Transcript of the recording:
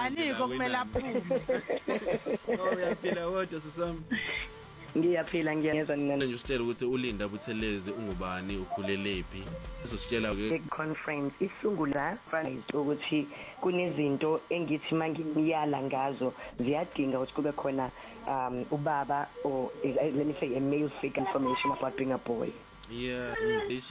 ngubani kumele aphume uyaphila wodwa sisami Ngiyaphila ngiyeza nina nje usitshela ukuthi uLinda Buthelezi ungubani ukhulelephi sizositshela ke conference isungula fanele ukuthi kunezinto engithi mangimiyala ngazo ziyadinga ukuthi kube khona ubaba or let me say a male figure information about being a boy. Yeah